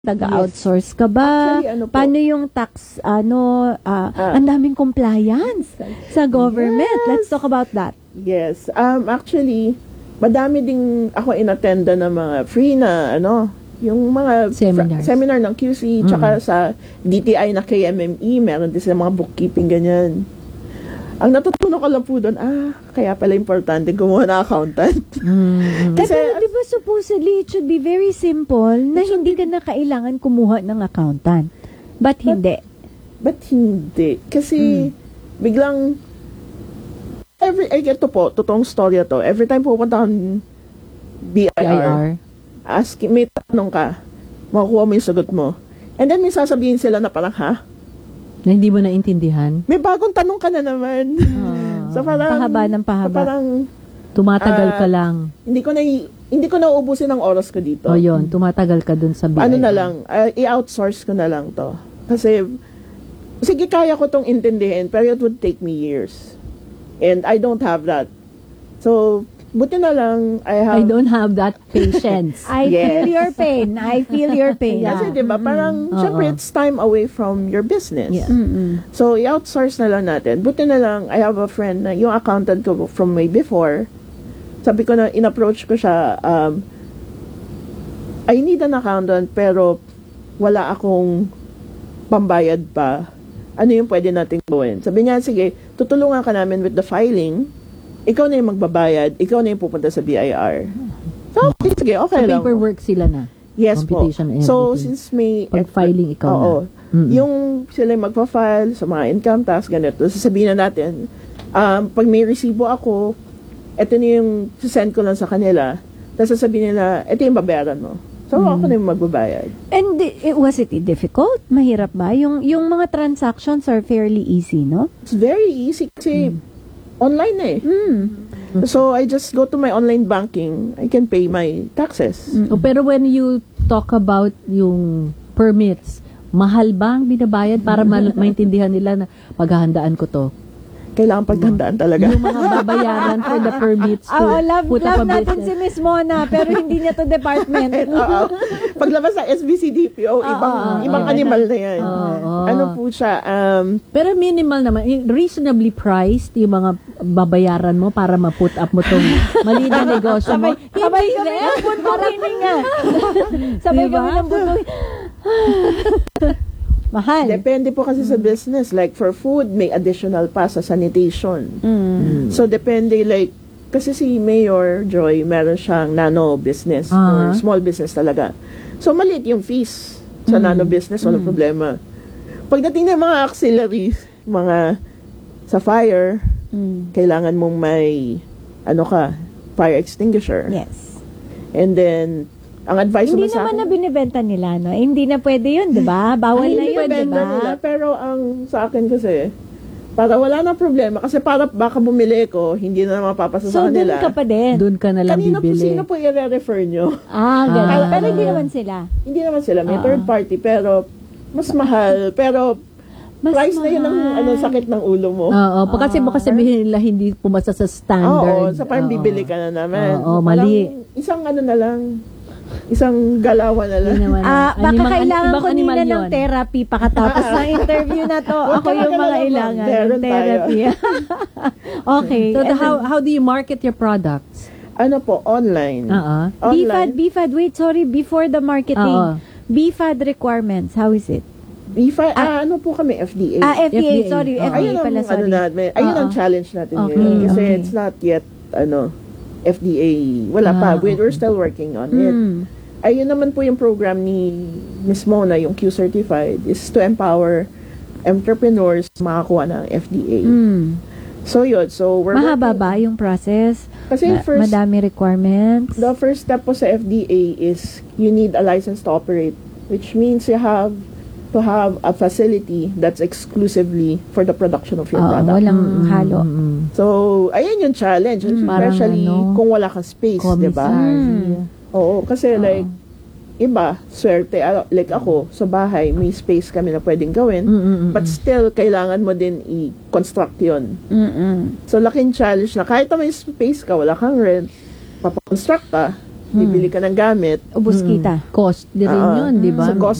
Taga-outsource ka ba? Actually, ano po? Paano yung tax, ang daming compliance sa government. Yes. Let's talk about that. Yes. Actually, madami ding ako inattenda ng mga free na, yung mga Seminars. seminar ng QC, tsaka sa DTI na KMME, meron din sila mga bookkeeping, ganyan. Ang natutunan ko lang po doon, kaya pala importante gumawa na accountant. Kasi, pero di ba supposedly, it should be very simple na hindi ka na kailangan kumuha ng accountant. But hindi. But hindi. Kasi, biglang, totoong storya to. Every time pupunta akong BIR, may tanong ka, makukuha mo yung sagot mo. And then may sasabihin sila na parang, Na hindi mo naintindihan? may bagong tanong ka na naman. So parang, Pahaba ng pahaba. Parang, Tumatagal ka lang. hindi ko na uubusin ang oras ko dito. O yun, tumatagal ka dun sa BIR. Ano na lang, i-outsource ko na lang to. Kasi, sige, kaya ko tong intindihin, pero it would take me years. And I don't have that. So, buti na lang, I don't have that patience. I feel your pain. I feel your pain. Kasi, di ba, parang, syempre, it's time away from your business. Yeah. So, i-outsource na lang natin. Buti na lang, I have a friend na yung accountant ko from way before, sabi ko na, in-approach ko siya, I need an accountant, pero wala akong pambayad pa. Ano yung pwede natin gawin? Sabi niya, sige, tutulungan ka namin with the filing, ikaw na yung magbabayad, ikaw na yung pupunta sa BIR. So, sige, okay Sa lang. paperwork sila na. Yes po. Computation and So, everything. since may... Pag-filing ikaw oo, na. Yung sila yung magpa-file sa mga income tax, ganito. Sasabihin na natin, pag may resibo ako, ito na yung send ko lang sa kanila. Tapos sasabihin nila, ito yung babayaran mo. So, ako na yung magbabayad. And was it difficult? Mahirap ba? Yung mga transactions are fairly easy, no? It's very easy kasi online na eh. So, I just go to my online banking. I can pay my taxes. Pero when you talk about yung permits, mahal ba ang binabayad para maintindihan nila na paghahandaan ko to? Kailangan pagtandaan talaga. Yung mga babayaran for the permits to love put up a natin business. si Miss Mona, pero hindi niya to department. Oo. Paglabas sa SBCDPO, ibang animal na yan. Ano po siya? Pero minimal naman, reasonably priced yung mga babayaran mo para ma-put up mo tong mali na negosyo mo. Sabay kami ng buntukin nga. Sabay Diba? kami ng buntukin. Mahal. Depende po kasi sa business. Like for food, may additional pa sa sanitation. So depende kasi si Mayor Joy, meron siyang nano business or small business talaga. So maliit yung fees sa nano business, walang problema. Pagdating ng mga auxiliaries, mga sa fire, kailangan mong may fire extinguisher. Yes. And then ang advice Hindi sa naman akin, na binibenta nila, no? Hindi na pwede yun, di ba? Bawal na yun, di benta ba? nila, pero ang sa akin kasi, para wala na problema, kasi para baka bumili ko, hindi na mapapasa So, sa kanila. doon ka pa din. Doon ka na lang Kanina po, bibili. sino po i-refer nyo? Ganun. Pero hindi naman sila. Hindi naman sila, may third party, pero mas mahal, pero Mas price na yun ang sakit ng ulo mo. Oo, kasi baka sabihin nila hindi pumasa sa standard. Oo, sa parang bibili ka na naman. Oo, mali. Parang isang na lang, isang galawan na lang. Baka kailangan ko nila animal ng yun. therapy pakatapos ng interview na to. Ako yung mga ilangan. Meron tayo. Therapy. Okay. So how do you market your products? Ano po, online. Online. BFAD, wait, sorry, before the marketing. BFAD requirements, how is it? Ano po kami, FDA. FDA, sorry, FDA Ayun ang, pala, sorry. ayun ang challenge natin Okay, ngayon. Kasi okay. it's not yet, FDA. Wala pa. We're still working on it. Ayun naman po yung program ni Miss Mona, yung Q-Certified, is to empower entrepreneurs makakuha ng FDA. So yun, so we're Mahaba working- ba yung process? Kasi Madami requirements? the first step po sa FDA is you need a license to operate, which means you have to have a facility that's exclusively for the production of your product. Walang halo. So, ayan yung challenge. Especially Parang kung wala kang space, di ba? Oo, kasi iba, swerte. Like ako, sa bahay, may space kami na pwedeng gawin. But still, kailangan mo din i-construct yun. So, laking challenge na kahit na may space ka, wala kang rent, papakonstruct ka, bibili ka ng gamit, Ubus kita. Cost din rin yun, di ba? sa cost